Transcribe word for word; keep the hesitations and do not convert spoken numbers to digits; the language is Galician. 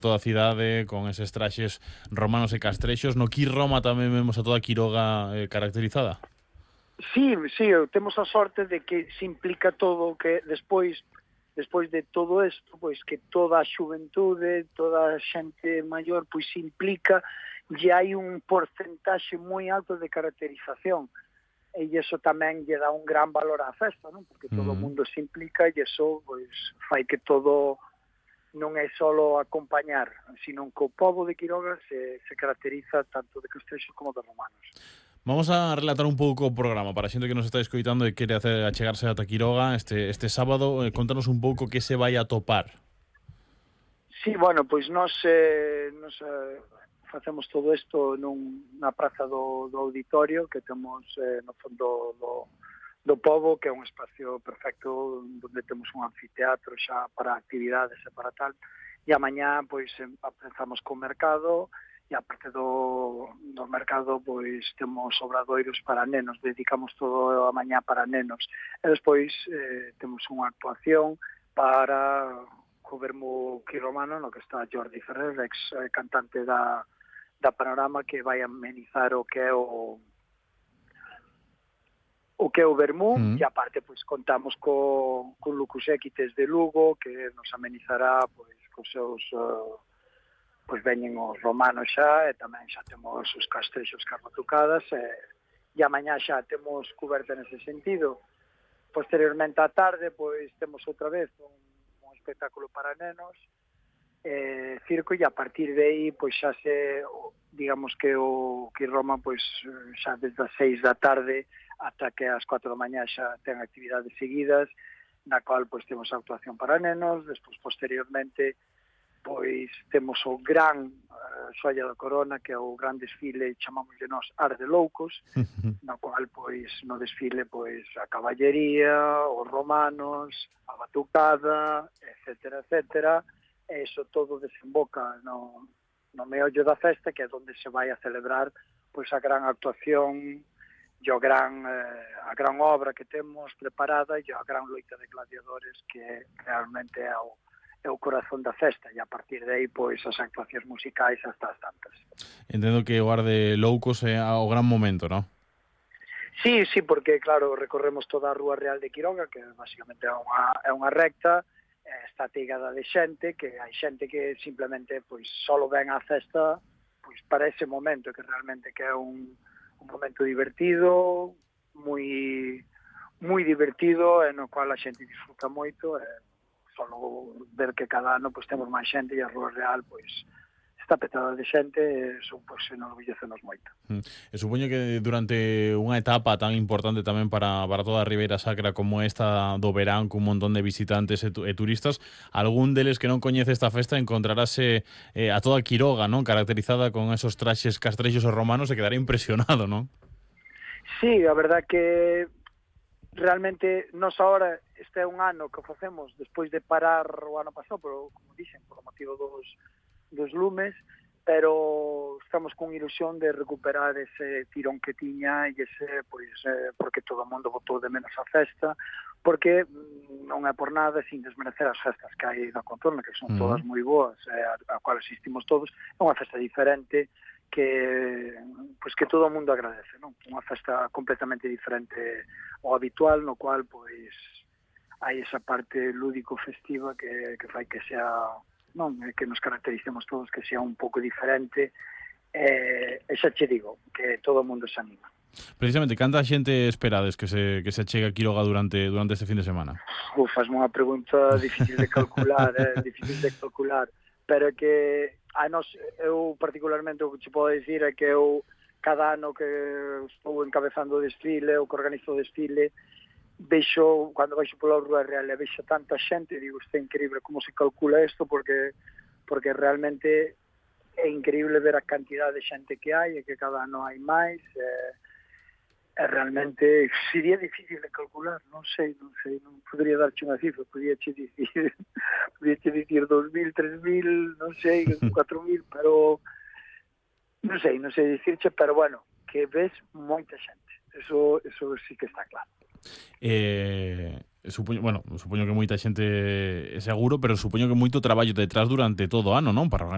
toda a cidade con eses traxes romanos e castrexos. No Quir Roma tamén vemos a toda a Quiroga eh, caracterizada? Sí, sí, temos a sorte de que se implica todo, que despois despois de todo isto, pois que toda a xuventude, toda a xente maior, pois se implica, e hai un porcentaxe moi alto de caracterización. E iso tamén lle dá un gran valor á festa, non? Porque todo o Mm. mundo se implica e iso pois fai que todo non é só acompañar, sino que o pobo de Quiroga se, se caracteriza tanto de castrexos como de romanos. Vamos a relatar un pouco o programa para a xente que nos está escoitando e quere hacer achegarse ata Quiroga este, este sábado. Eh, contanos un pouco que se vai a topar. Sí, bueno, pois nós, eh, nos eh, facemos todo isto nun, na praza do, do auditorio que temos eh, no fondo do, do pobo, que é un espacio perfecto onde temos un anfiteatro xa para actividades e para tal, e a mañá pois empezamos co mercado, e a parte do, do mercado pois temos obradoiros para nenos, dedicamos todo a mañá para nenos, e despois eh, temos unha actuación para o Vermú Quiromano, no que está Jordi Ferrer, ex cantante da, da Panorama, que vai amenizar o que é o o que é o Vermú, Mm. e aparte pois contamos co, con Lucus Equites de Lugo, que nos amenizará pois cos seus uh, pois veñen os romanos xa, e tamén xa temos os castrexos carmatucadas, e, e a mañá xa temos coberta nese sentido. Posteriormente á tarde pois temos outra vez un, un espectáculo para nenos, eh, circo, e a partir de aí pois xa se, digamos que o que Roma pois xa desde as seis da tarde ata que ás cuatro da mañá xa ten actividades seguidas, na cual pois temos a actuación para nenos, despois posteriormente pois temos o gran uh, xoia da corona, que é o gran desfile, chamamos de nós Ar de Loucos, na cual pois no desfile pois a caballería, os romanos, a batucada, etcétera, etcétera, e iso todo desemboca no, no meollo da festa, que é onde se vai a celebrar pois a gran actuación e o gran, eh, a gran obra que temos preparada e a gran loita de gladiadores, que realmente é o, é o corazón da festa, e a partir de aí pois as actuacións musicais hasta as tantas. Entendo que o Ar de Loucos é o gran momento, non? Sí, sí, porque claro, recorremos toda a Rúa Real de Quiroga, que basicamente é unha, é unha recta, está ateigada de xente, que hai xente que simplemente pois solo ven á festa pois para ese momento, que realmente que é un un momento divertido, moi moi divertido, e no cual a xente disfruta moito, e solo ver que cada ano pois temos máis xente, e a Rúa Real pois está petada de xente, e son pois enorgullecenos moito. Mm. E supoño que durante unha etapa tan importante tamén para, para toda a Ribeira Sacra como esta do verán, cun montón de visitantes e, tu, e turistas, algún deles que non coñece esta festa encontrarase eh, a toda Quiroga, non? Caracterizada con esos traxes castrexos e romanos, e quedará impresionado, non? Sí, a verdad que realmente nos ahora, este é un ano que facemos despois de parar o ano pasado, pero como dixen, por o motivo dos, dos lumes, pero estamos con ilusión de recuperar ese tirón que tiña, e ese, pois, eh, porque todo o mundo botou de menos a festa, porque non é por nada, sin desmerecer as festas que hai da contorna, que son todas moi boas, eh, a, a cual asistimos todos, é unha festa diferente, que pois que todo o mundo agradece, non? Unha festa completamente diferente ao habitual, no cual pois hai esa parte lúdico festiva que, que fai que sea, non, que nos caractericemos todos, que sea un pouco diferente, e, e xa che digo, que todo o mundo se anima. Precisamente, canta xente esperades que se, que se chegue a Quiroga durante, durante este fin de semana? Uf, fasme unha pregunta difícil de calcular, eh, difícil de calcular, pero que a nos, eu particularmente o que te podo dicir é que eu cada ano que estou encabezando o desfile, ou que organizo o desfile, vexo, cando baixo pola Rúa Real e vexo tanta xente, digo, isto é increíble como se calcula isto, porque porque realmente é increíble ver a cantidad de xente que hai, e que cada ano hai máis, e, e realmente sería difícil de calcular, non sei, non sei, non podría darche unha cifra, podría che dicir, podría che dicir dos mil, tres mil, non sei, cuatro mil, pero non sei, non sei dicirche, pero bueno, que ves moita xente, eso, eso sí que está claro. Eh, supoño, bueno, supoño que moita xente é seguro, pero supoño que moito traballo detrás durante todo o ano, non? Para